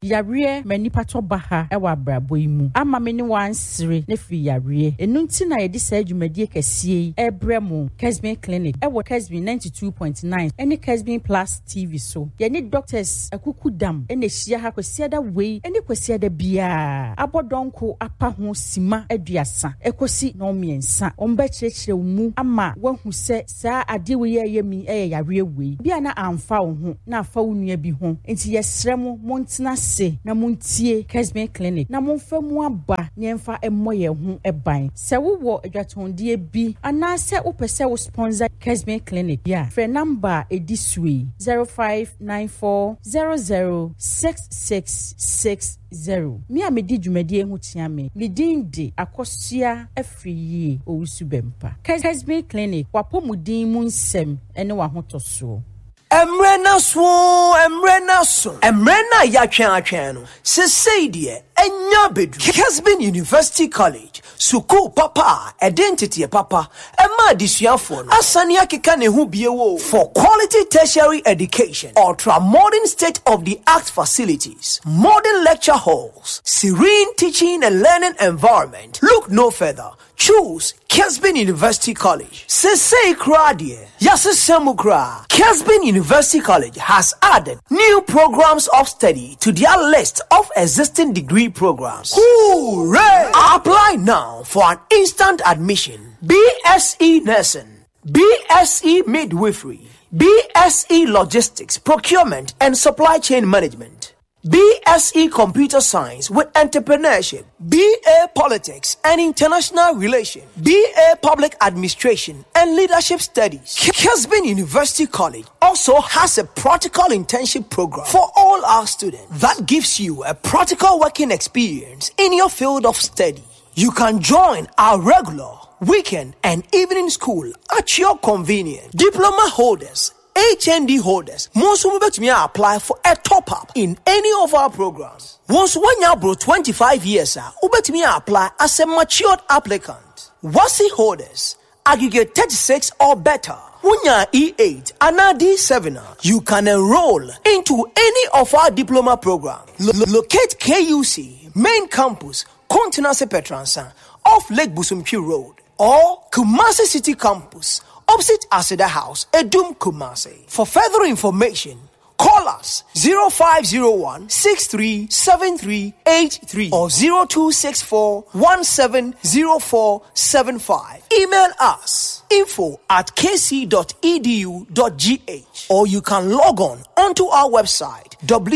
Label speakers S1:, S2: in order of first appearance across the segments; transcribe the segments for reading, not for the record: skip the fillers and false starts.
S1: Yare manipa to baha ewa brabo yi mu. Ama me ne wansere ne fi yare. Enu nti na ye di sa dwumadie kɛseɛ ebremu Kesbin Clinic ewo Kesbin 92.9 ene Kesbin Plus TV so. Ye ne doctors akuku dam ene hia ha kwasi da wei ene kwasi da bia. Abodonko apa ho sima aduasa ekosi no miensa. Omba kyerɛkyerɛ mu ama wahu sɛ saa ade we ye mi yare wei. Bia na amfa wo ho na afa wo nua bi ho. Enti yesrɛ mo montena se na montie Kesbin Clinic na monfa mu aba ne mfa emmo ye ho eban. Se wo wo adwatondie bi ana se wo pese wo sponsor Kesbin Clinic ya. Frɛ number edisui 0594006660. Me a me di dwumadie ho tia me. Me din de akosua afriye owusu bempa. Kesbin Clinic wapomudin mu nsem ene wa hotoso.
S2: Emrena so. Emrena ya twen no. Se sei de enya bedu. Kesbin University College. Suku papa, identity papa. Emma disuafo no. Asani akeka ne hu biewo for quality tertiary education. Ultra modern state of the art facilities. Modern lecture halls. Serene teaching and learning environment. Look no further. Choose Kesbin University College. Say Kradie. Yasesemukra. Kesbin University College has added new programs of study to their list of existing degree programs. Hooray! Apply now for an instant admission. BSc Nursing, BSc Midwifery, BSc Logistics, Procurement and Supply Chain Management, BSc Computer Science with Entrepreneurship, BA Politics and International Relations, BA Public Administration and Leadership Studies. Kesbin University College also has a practical internship program for all our students that gives you a practical working experience in your field of study. You can join our regular, weekend and evening school at your convenience. Diploma holders, HND holders, most will apply for a top-up in any of our programs. Once one year bro 25 years, apply as a matured applicant. WASI holders, aggregate 36 or better. Wunya E8 and D7, you can enroll into any of our diploma programs. Locate KUC, main campus, Continental Petransa, off Lake Busumpi Road, or Kumasi City Campus, opposite Aseda House, Edum Kumasi. For further information, call us 0501 637383 or 0264170475. Email us info@kc.edu.gh or you can log on onto our website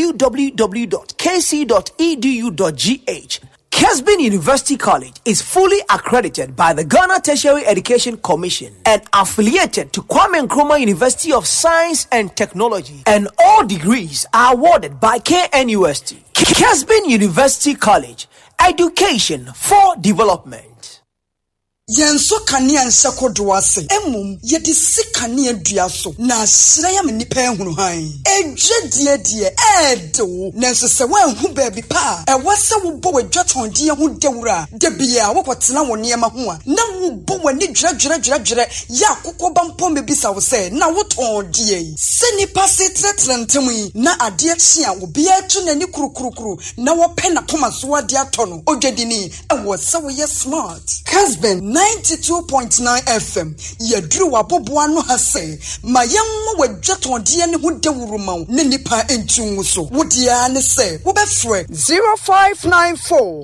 S2: www.kc.edu.gh. Kesbin University College is fully accredited by the Ghana Tertiary Education Commission and affiliated to Kwame Nkrumah University of Science and Technology, and all degrees are awarded by KNUST. Kesbin University College, education for development.
S3: Yenso kania nsakodo ase emum yedi sikania duaso na asraya me nipa ehunu han edwedie edo nanso se wanhu baabi pa ewase wo bo wadwatonde ho dewura de bia wo kotena wo niema ho a na wo bo wani dwedwedwedwedwere ya akokɔ bampom bebisa wo se na wo tondie se nipa se tretrentemi na ade akye wo bia tu nani kurukurukuru na wo pɛ na koma so ade atono odwedini ewo se wo ye smart Kesbin 92.9 FM yadru waboboa no hase ma yemmo wadwatonde ne ho dewuruma ne nipa entu so wodia ne se wo befre 0594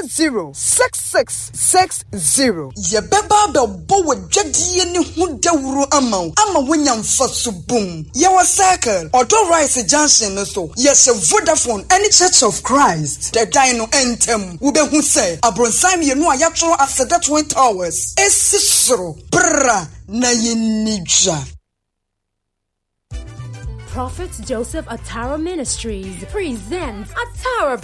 S3: 006660 ye beba be bo wadwadie ne ho dewuru ama wonya mfaso bum ye wa circle Auto Rice Junction no so yes Vodafone any Church of Christ the dino entem wo behu se abronsan ye no ayatro Aseda Twin Towers esisro bra na yenija.
S4: Prophet Joseph Atara Ministries presents Atara